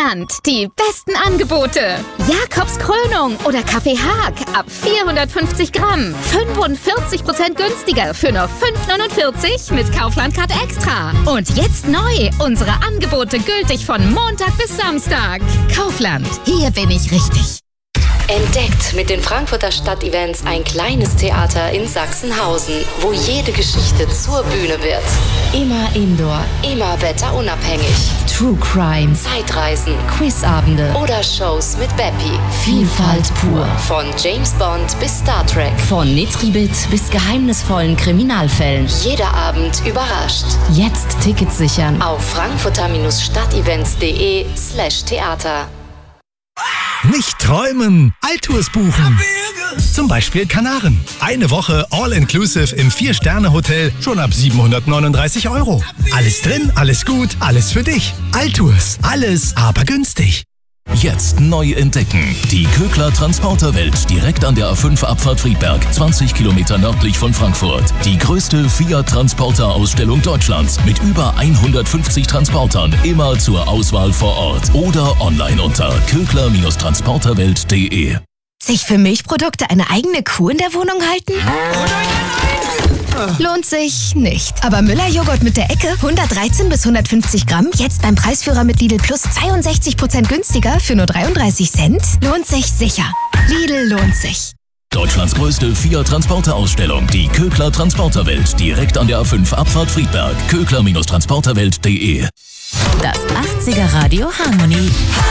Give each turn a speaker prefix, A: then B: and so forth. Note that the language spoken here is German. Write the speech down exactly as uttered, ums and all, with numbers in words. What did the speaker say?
A: Kaufland. Die besten Angebote. Jakobs Krönung oder Kaffee Haag ab vierhundertfünfzig Gramm. fünfundvierzig Prozent günstiger für nur fünf neunundvierzig mit Kaufland-Card Extra. Und jetzt neu. Unsere Angebote gültig von Montag bis Samstag. Kaufland. Hier bin ich richtig.
B: Entdeckt mit den Frankfurter Stadtevents ein kleines Theater in Sachsenhausen, wo jede Geschichte zur Bühne wird. Immer Indoor, immer wetterunabhängig. True Crime, Zeitreisen, Quizabende oder Shows mit Beppi. Vielfalt pur. Von James Bond bis Star Trek. Von Nitribit bis geheimnisvollen Kriminalfällen. Jeder Abend überrascht. Jetzt Tickets sichern auf frankfurter-stadtevents.de slash Theater.
C: Nicht träumen, Altours buchen. Zum Beispiel Kanaren. Eine Woche All-Inclusive im Vier-Sterne-Hotel schon ab siebenhundertneununddreißig Euro. Alles drin, alles gut, alles für dich. Altours, alles aber günstig.
D: Jetzt neu entdecken. Die Kögler Transporterwelt direkt an der A fünf Abfahrt Friedberg, zwanzig Kilometer nördlich von Frankfurt. Die größte Fiat-Transporter-Ausstellung Deutschlands mit über hundertfünfzig Transportern, immer zur Auswahl vor Ort oder online unter kögler transporterwelt punkt de.
E: Sich für Milchprodukte eine eigene Kuh in der Wohnung halten? Lohnt sich nicht. Aber Müller-Joghurt mit der Ecke, hundertdreizehn bis hundertfünfzig Gramm, jetzt beim Preisführer mit Lidl Plus zweiundsechzig Prozent günstiger für nur dreiunddreißig Cent? Lohnt sich sicher. Lidl lohnt sich.
D: Deutschlands größte Fiat-Transporter-Ausstellung, die Kögler Transporterwelt, direkt an der A fünf Abfahrt Friedberg, kögler transporterwelt punkt de.
F: Das achtziger Radio Harmonie.